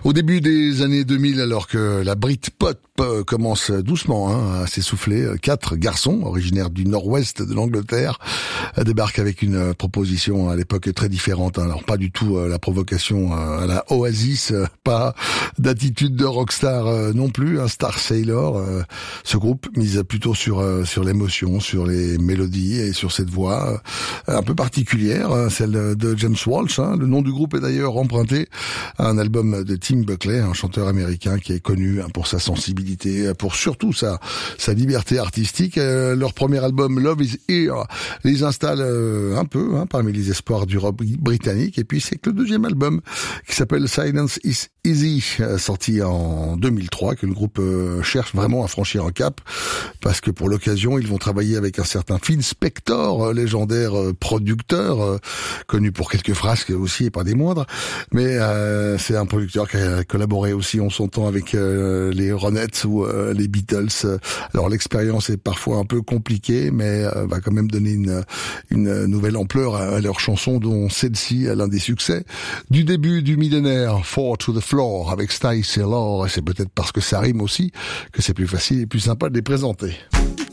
Au début des années 2000, alors que la Britpop commence doucement à s'essouffler, 4 garçons originaires du nord-ouest de l'Angleterre débarquent avec une proposition à l'époque très différente. Alors pas du tout la provocation à la Oasis, pas d'attitude de rockstar non plus, un Star Sailor. Ce groupe mise plutôt sur l'émotion, sur les mélodies et sur cette voix un peu particulière, celle de James Walsh. Le nom du groupe est d'ailleurs emprunté à un album de Tim Buckley, un chanteur américain qui est connu pour sa sensibilité, pour surtout sa liberté artistique. Leur premier album Love Is Here les installe un peu parmi les espoirs du rock britannique. Et puis c'est que le deuxième album qui s'appelle Silence Is Easy, sorti en 2003, que le groupe cherche vraiment à franchir un cap, parce que pour l'occasion ils vont travailler avec un certain Phil Spector, légendaire producteur, connu pour quelques frasques aussi et pas des moindres, mais c'est un producteur qui a collaboré aussi en son temps avec les Ronettes ou les Beatles. Alors l'expérience est parfois un peu compliquée, mais va quand même donner une nouvelle ampleur à leurs chansons, dont celle-ci est l'un des succès du début du millénaire, Four to the Floor avec Sty Sailor. Et c'est peut-être parce que ça rime aussi que c'est plus facile et plus sympa de les présenter.